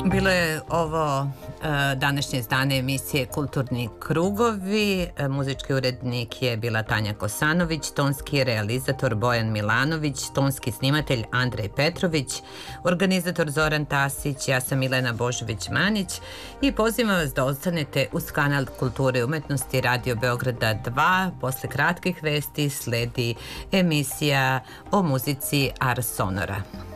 Bilo je ovo današnje izdanje emisije Kulturni krugovi. Muzički urednik je bila Tanja Kosanović, tonski realizator Bojan Milanović, tonski snimatelj Andrej Petrović, organizator Zoran Tasić, ja sam Milena Božović-Manić i pozivam vas da ostanete uz kanal Kulture i umetnosti Radio Beograda 2. Posle kratkih vesti sledi emisija o muzici Ars Sonora.